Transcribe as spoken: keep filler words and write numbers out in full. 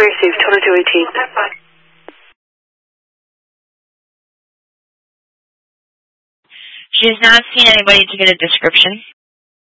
received, twenty-two eighteen. She has not seen anybody to get a description.